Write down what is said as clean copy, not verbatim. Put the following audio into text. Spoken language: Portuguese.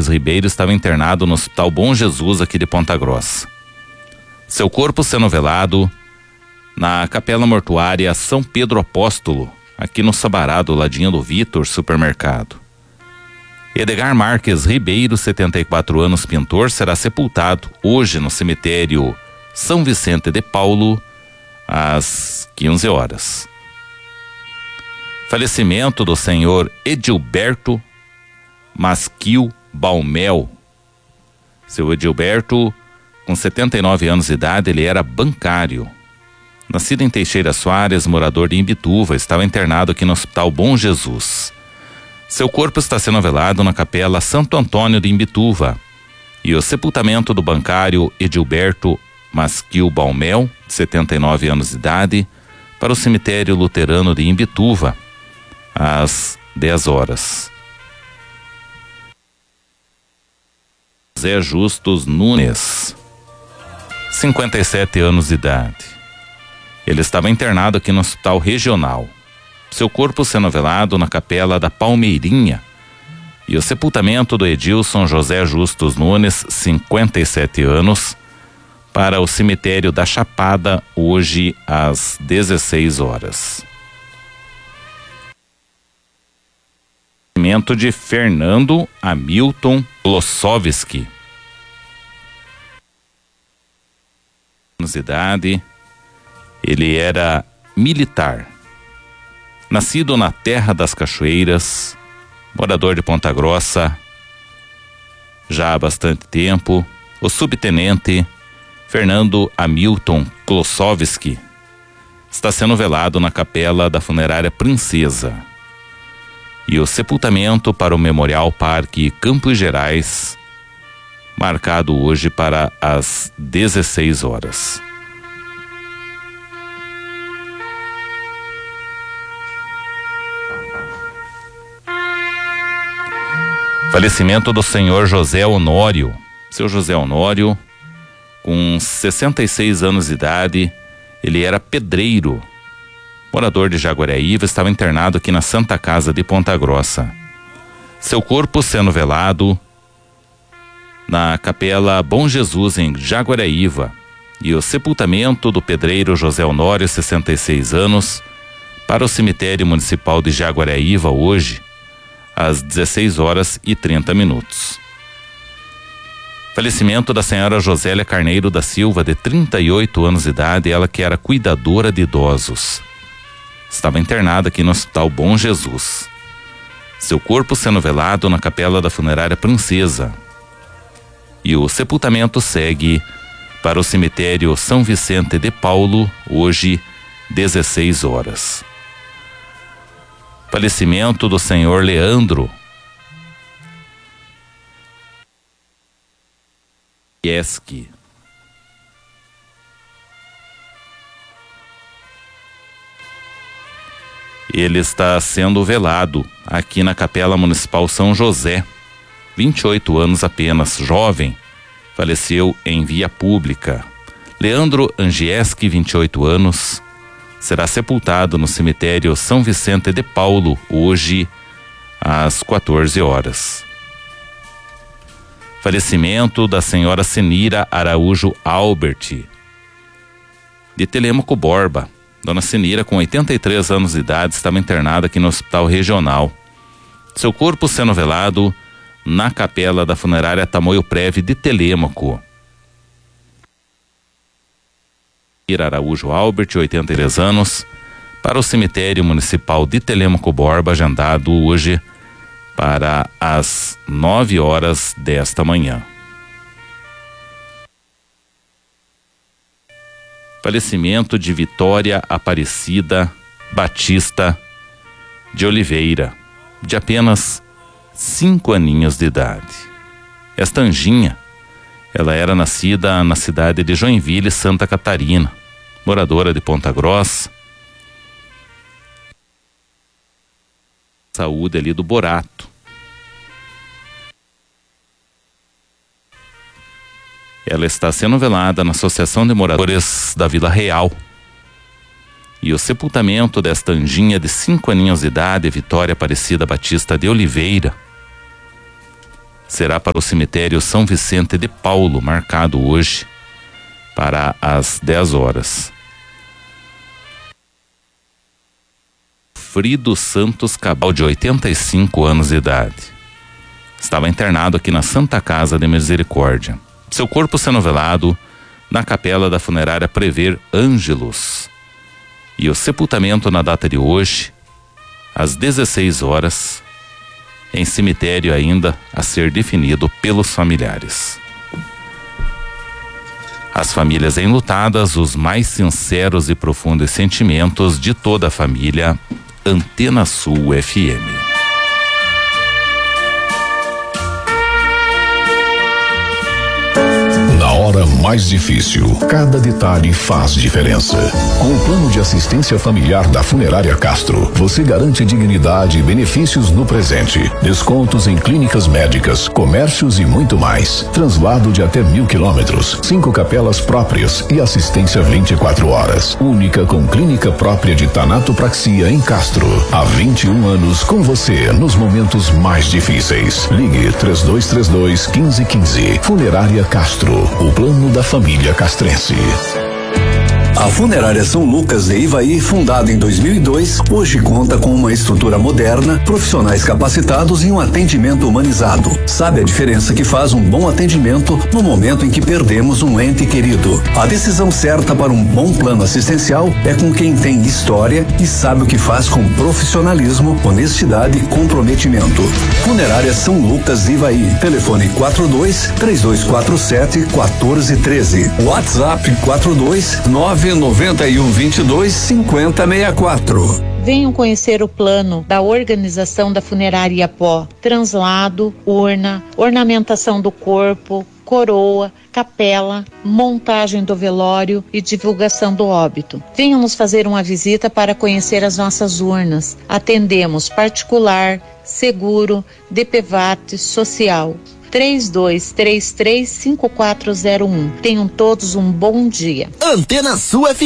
Marques Ribeiro estava internado no Hospital Bom Jesus, aqui de Ponta Grossa. Seu corpo sendo velado na Capela Mortuária São Pedro Apóstolo, aqui no Sabará, do ladinho do Vitor Supermercado. Edgar Marques Ribeiro, 74 anos, pintor, será sepultado hoje no cemitério São Vicente de Paulo, às 15 horas. Falecimento do senhor Edilberto Masquil Balmel. Seu Edilberto, com 79 anos de idade, ele era bancário. Nascido em Teixeira Soares, morador de Imbituva, estava internado aqui no Hospital Bom Jesus. Seu corpo está sendo velado na Capela Santo Antônio de Imbituva. E o sepultamento do bancário Edilberto Masquil Balmel, de 79 anos de idade, para o cemitério luterano de Imbituva, às 10 horas. José Justus Nunes, 57 anos de idade. Ele estava internado aqui no Hospital Regional. Seu corpo sendo velado na Capela da Palmeirinha. E o sepultamento do Edilson José Justus Nunes, 57 anos, para o cemitério da Chapada, hoje às 16 horas. De Fernando Hamilton Klossowski, anos de idade. Ele era militar, nascido na Terra das Cachoeiras, morador de Ponta Grossa já há bastante tempo. O subtenente Fernando Hamilton Klossowski está sendo velado na Capela da Funerária Princesa. E o sepultamento para o Memorial Parque Campos Gerais, marcado hoje para as 16 horas. Falecimento do senhor José Honório. Seu José Honório, com 66 anos de idade, ele era pedreiro. Morador de Jaguariaíva, estava internado aqui na Santa Casa de Ponta Grossa. Seu corpo sendo velado na Capela Bom Jesus, em Jaguariaíva. E o sepultamento do pedreiro José Honório, 66 anos, para o cemitério municipal de Jaguariaíva, hoje, às 16 horas e 30 minutos. Falecimento da senhora Josélia Carneiro da Silva, de 38 anos de idade, ela que era cuidadora de idosos. Estava internada aqui no Hospital Bom Jesus. Seu corpo sendo velado na Capela da Funerária Princesa. E o sepultamento segue para o cemitério São Vicente de Paulo, hoje, 16 horas. Falecimento do senhor Leandro Jeski. Ele está sendo velado aqui na Capela Municipal São José. 28 anos apenas, jovem, faleceu em via pública. Leandro Angieski, 28 anos, será sepultado no cemitério São Vicente de Paulo, hoje, às 14 horas. Falecimento da senhora Senira Araújo Albert, de Telêmaco Borba. Dona Senira, com 83 anos de idade, estava internada aqui no Hospital Regional. Seu corpo sendo velado na Capela da Funerária Tamoio Preve de Telêmaco. Araújo Albert, 83 anos, para o cemitério municipal de Telêmaco Borba, agendado hoje para as 9 horas desta manhã. Falecimento de Vitória Aparecida Batista de Oliveira, de apenas 5 aninhos de idade. Esta anjinha, ela era nascida na cidade de Joinville, Santa Catarina, moradora de Ponta Grossa. Saúde ali do Borato. Ela está sendo velada na Associação de Moradores da Vila Real. E o sepultamento desta anjinha de 5 aninhos de idade, Vitória Aparecida Batista de Oliveira, será para o cemitério São Vicente de Paulo, marcado hoje para as 10 horas. Frido Santos Cabal, de 85 anos de idade. Estava internado aqui na Santa Casa de Misericórdia. Seu corpo sendo velado na capela da funerária Prever Ângelos. E o sepultamento na data de hoje, às 16 horas, em cemitério ainda a ser definido pelos familiares. As famílias enlutadas, os mais sinceros e profundos sentimentos de toda a família. Antena Sul FM. Na hora mais difícil, cada detalhe faz diferença. Com o plano de assistência familiar da Funerária Castro, você garante dignidade e benefícios no presente, descontos em clínicas médicas, comércios e muito mais. Translado de até 1.000 quilômetros, 5 capelas próprias e assistência 24 horas. Única com clínica própria de tanatopraxia em Castro. Há 21 anos com você nos momentos mais difíceis. Ligue 3232-1515. Funerária Castro, o plano da família castrense. A Funerária São Lucas de Ivaí, fundada em 2002, hoje conta com uma estrutura moderna, profissionais capacitados e um atendimento humanizado. Sabe a diferença que faz um bom atendimento no momento em que perdemos um ente querido? A decisão certa para um bom plano assistencial é com quem tem história e sabe o que faz com profissionalismo, honestidade e comprometimento. Funerária São Lucas de Ivaí. Telefone 42-3247-1413. WhatsApp 42991225064. Venham conhecer o plano da organização da Funerária Iapó. Translado, urna, ornamentação do corpo, coroa, capela, montagem do velório e divulgação do óbito. Venham nos fazer uma visita para conhecer as nossas urnas. Atendemos particular, seguro, DPVAT, social. 3233-5401. Tenham todos um bom dia. Antena Sul FM.